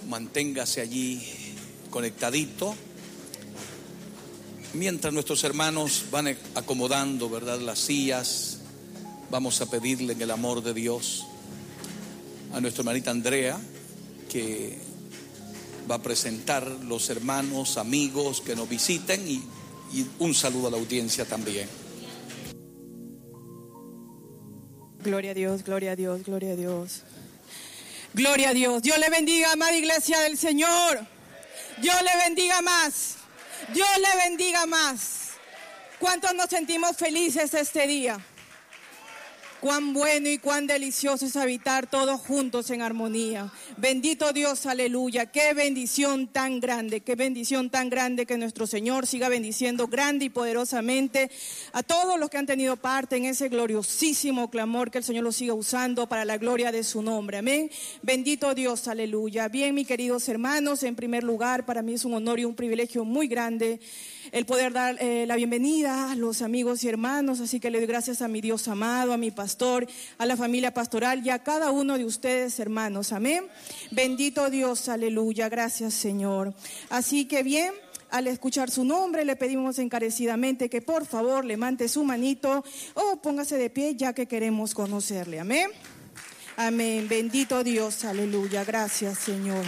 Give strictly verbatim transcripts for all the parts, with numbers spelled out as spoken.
manténgase allí conectadito. Mientras nuestros hermanos van acomodando, ¿verdad?, las sillas, vamos a pedirle en el amor de Dios a nuestra hermanita Andrea, que va a presentar los hermanos, amigos que nos visiten, y, y un saludo a la audiencia también. Gloria a Dios, gloria a Dios, gloria a Dios. Gloria a Dios. Dios le bendiga, amada iglesia del Señor. Dios le bendiga más. Dios le bendiga más. ¿Cuántos nos sentimos felices este día? Cuán bueno y cuán delicioso es habitar todos juntos en armonía. Bendito Dios, aleluya. Qué bendición tan grande, qué bendición tan grande, que nuestro Señor siga bendiciendo grande y poderosamente a todos los que han tenido parte en ese gloriosísimo clamor, que el Señor los siga usando para la gloria de su nombre. Amén. Bendito Dios, aleluya. Bien, mis queridos hermanos, en primer lugar, para mí es un honor y un privilegio muy grande el poder dar eh, la bienvenida a los amigos y hermanos, así que le doy gracias a mi Dios amado, a mi pastor, a la familia pastoral y a cada uno de ustedes, hermanos, amén. Bendito Dios, aleluya, gracias Señor. Así que bien, al escuchar su nombre le pedimos encarecidamente que por favor levante su manito o póngase de pie, ya que queremos conocerle, amén. Amén, bendito Dios, aleluya, gracias Señor.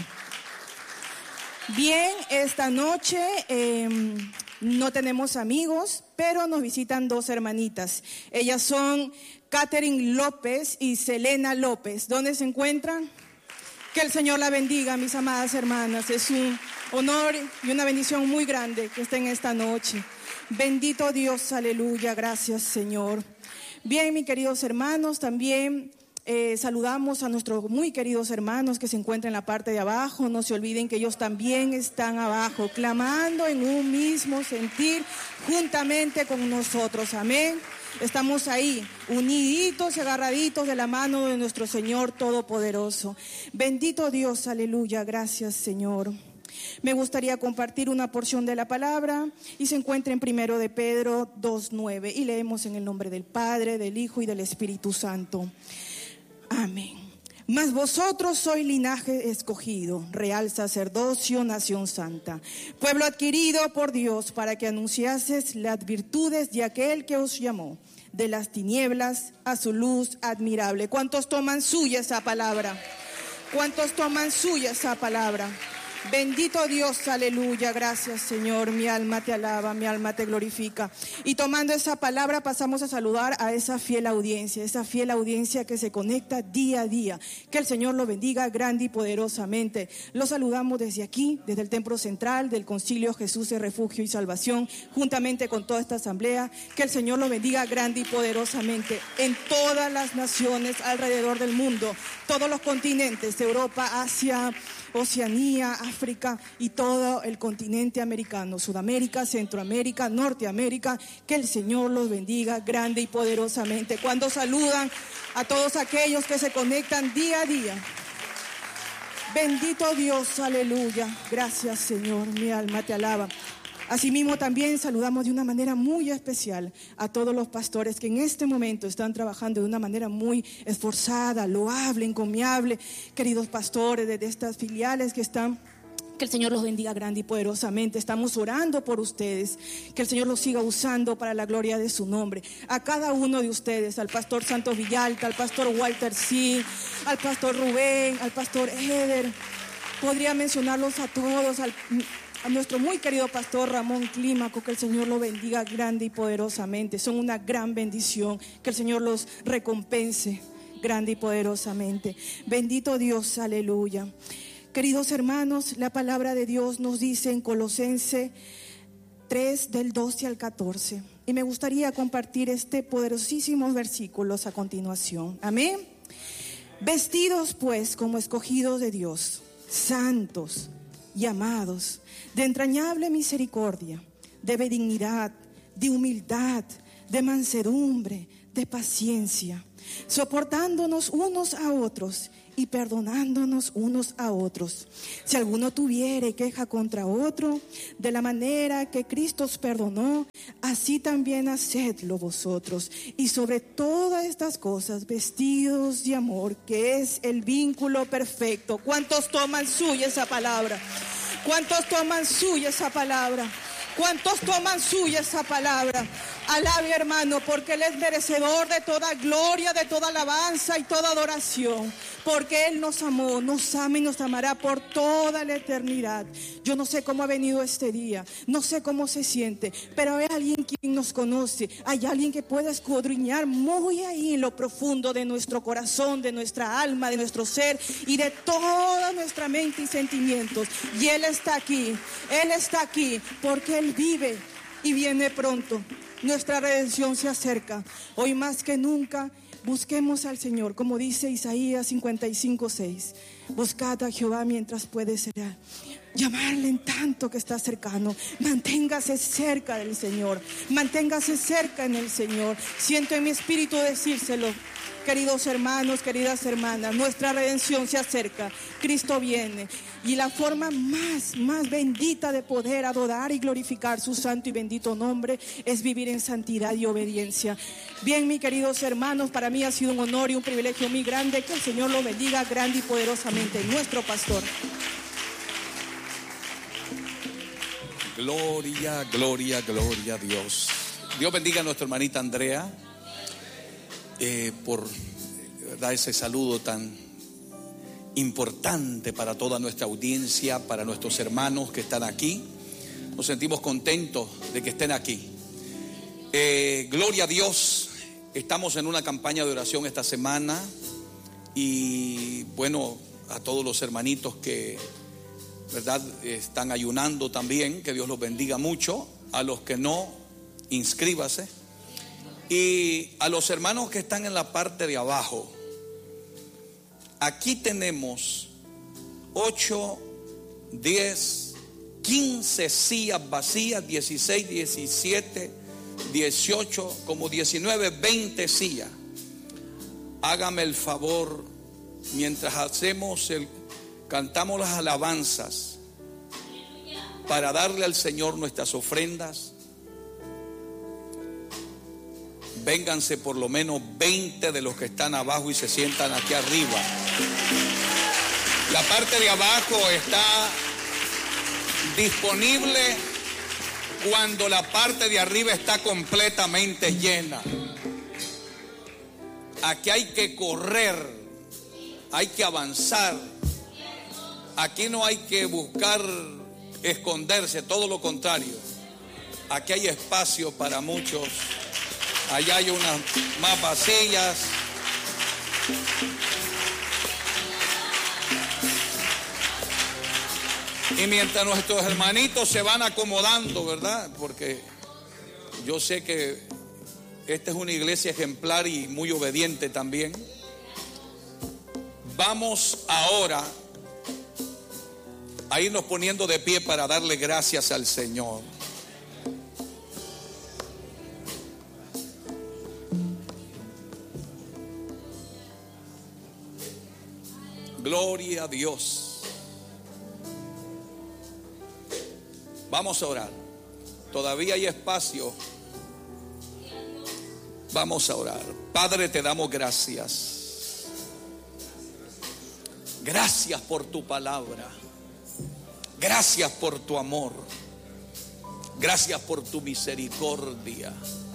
Bien, esta noche eh, no tenemos amigos, pero nos visitan dos hermanitas. Ellas son Catherine López y Selena López. ¿Dónde se encuentran? Que el Señor la bendiga, mis amadas hermanas. Es un honor y una bendición muy grande que estén esta noche. Bendito Dios, aleluya, gracias Señor. Bien, mis queridos hermanos, también Eh, saludamos a nuestros muy queridos hermanos que se encuentran en la parte de abajo. No se olviden que ellos también están abajo, clamando en un mismo sentir juntamente con nosotros, amén. Estamos ahí, uniditos y agarraditos de la mano de nuestro Señor Todopoderoso. Bendito Dios, aleluya, gracias Señor. Me gustaría compartir una porción de la palabra y se encuentra en primero de Pedro dos nueve y leemos en el nombre del Padre, del Hijo y del Espíritu Santo. Amén. Mas vosotros sois linaje escogido, real sacerdocio, nación santa, pueblo adquirido por Dios, para que anunciases las virtudes de aquel que os llamó de las tinieblas a su luz admirable. ¿Cuántos toman suya esa palabra? ¿Cuántos toman suya esa palabra? Bendito Dios, aleluya, gracias Señor, mi alma te alaba, mi alma te glorifica. Y tomando esa palabra pasamos a saludar a esa fiel audiencia, esa fiel audiencia que se conecta día a día. Que el Señor lo bendiga grande y poderosamente. Lo saludamos desde aquí, desde el templo central del Concilio Jesús de Refugio y Salvación, juntamente con toda esta asamblea. Que el Señor lo bendiga grande y poderosamente en todas las naciones alrededor del mundo, todos los continentes, Europa, Asia, Oceanía, África y todo el continente americano, Sudamérica, Centroamérica, Norteamérica. Que el Señor los bendiga grande y poderosamente. Cuando saludan a todos aquellos que se conectan día a día. Bendito Dios, aleluya. Gracias Señor, mi alma te alaba. Asimismo también saludamos de una manera muy especial a todos los pastores que en este momento están trabajando de una manera muy esforzada, loable, encomiable. Queridos pastores de estas filiales que están, que el Señor los bendiga grande y poderosamente. Estamos orando por ustedes, que el Señor los siga usando para la gloria de su nombre. A cada uno de ustedes, al pastor Santos Villalta, al pastor Walter C., al pastor Rubén, al pastor Eder, podría mencionarlos a todos, al a nuestro muy querido pastor Ramón Clímaco, que el Señor lo bendiga grande y poderosamente. Son una gran bendición, que el Señor los recompense grande y poderosamente. Bendito Dios, aleluya. Queridos hermanos, la palabra de Dios nos dice en Colosenses tres del doce al catorce, y me gustaría compartir este poderosísimos versículos a continuación. Amén. Vestidos pues como escogidos de Dios, santos y amados, de entrañable misericordia, de benignidad, de humildad, de mansedumbre, de paciencia, soportándonos unos a otros y perdonándonos unos a otros. Si alguno tuviere queja contra otro, de la manera que Cristo os perdonó, así también hacedlo vosotros. Y sobre todas estas cosas, vestidos de amor, que es el vínculo perfecto. ¿Cuántos toman suya esa palabra? ¿Cuántos toman suya esa palabra? ¿Cuántos toman suya esa palabra? Alabe, hermano, porque Él es merecedor de toda gloria, de toda alabanza y toda adoración. Porque Él nos amó, nos ama y nos amará por toda la eternidad. Yo no sé cómo ha venido este día, no sé cómo se siente, pero hay alguien quien nos conoce. Hay alguien que puede escudriñar muy ahí en lo profundo de nuestro corazón, de nuestra alma, de nuestro ser y de toda nuestra mente y sentimientos. Y Él está aquí, Él está aquí porque Él vive y viene pronto. Nuestra redención se acerca. Hoy más que nunca busquemos al Señor, como dice Isaías cincuenta y cinco, seis. Buscad a Jehová mientras puede ser. Llamarle en tanto que está cercano. Manténgase cerca del Señor. Manténgase cerca en el Señor. Siento en mi espíritu decírselo. Queridos hermanos, queridas hermanas, nuestra redención se acerca. Cristo viene. Y la forma más, más bendita de poder adorar y glorificar su santo y bendito nombre es vivir en santidad y obediencia. Bien, mis queridos hermanos, para mí ha sido un honor y un privilegio muy grande. Que el Señor lo bendiga grande y poderosamente. Nuestro pastor. Gloria, gloria, gloria a Dios. Dios bendiga a nuestra hermanita Andrea. Eh, por ¿verdad? Ese saludo tan importante para toda nuestra audiencia, para nuestros hermanos que están aquí. Nos sentimos contentos de que estén aquí. Eh, gloria a Dios. Estamos en una campaña de oración esta semana y bueno, a todos los hermanitos que verdad están ayunando también, que Dios los bendiga mucho. A los que no, inscríbase. Y a los hermanos que están en la parte de abajo, aquí tenemos ocho, diez, quince sillas vacías, dieciséis, diecisiete, dieciocho, como diecinueve, veinte sillas. Hágame el favor, mientras hacemos el, cantamos las alabanzas para darle al Señor nuestras ofrendas. Vénganse por lo menos veinte de los que están abajo y se sientan aquí arriba. La parte de abajo está disponible cuando la parte de arriba está completamente llena. Aquí hay que correr, hay que avanzar. Aquí no hay que buscar esconderse, todo lo contrario. Aquí hay espacio para muchos. Allá hay unas más vacías. Y mientras nuestros hermanitos se van acomodando, ¿verdad? Porque yo sé que esta es una iglesia ejemplar y muy obediente también. Vamos ahora a irnos poniendo de pie para darle gracias al Señor. Gloria a Dios. Vamos a orar. Todavía hay espacio. Vamos a orar. Padre, te damos gracias. Gracias por tu palabra. Gracias por tu amor. Gracias por tu misericordia.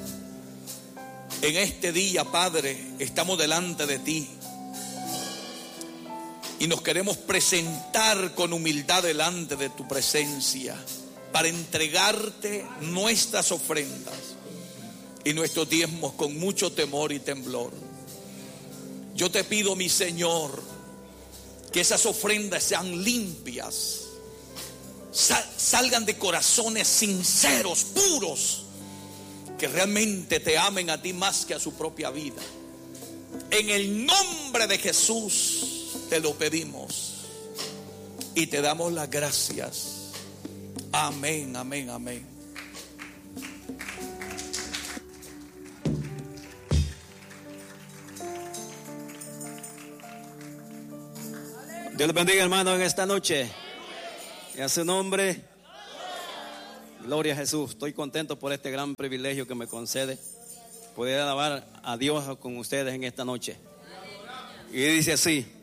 En este día, Padre, estamos delante de ti. Y nos queremos presentar con humildad delante de tu presencia para entregarte nuestras ofrendas y nuestros diezmos con mucho temor y temblor. Yo te pido, mi Señor, que esas ofrendas sean limpias, sal, salgan de corazones sinceros, puros, que realmente te amen a ti más que a su propia vida. En el nombre de Jesús te lo pedimos y te damos las gracias. Amén, amén, amén. Dios les bendiga, hermano, en esta noche. Y a su nombre, gloria a Jesús. Estoy contento por este gran privilegio que me concede poder alabar a Dios con ustedes en esta noche. Y dice así: